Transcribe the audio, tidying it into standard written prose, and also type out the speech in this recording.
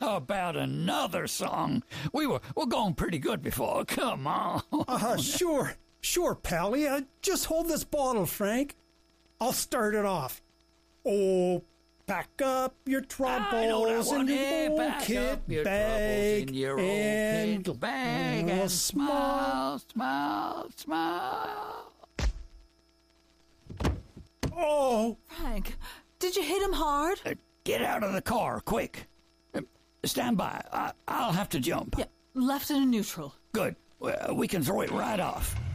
How about another song? We're going pretty good before. Come on. Sure, Pally. Just hold this bottle, Frank. I'll start it off. Oh, pack up your troubles in your old kit bag and smile, smile, smile. Oh, Frank, did you hit him hard? Get out of the car, quick. Stand by. I'll have to jump. Yeah, left it in neutral. Good. We can throw it right off.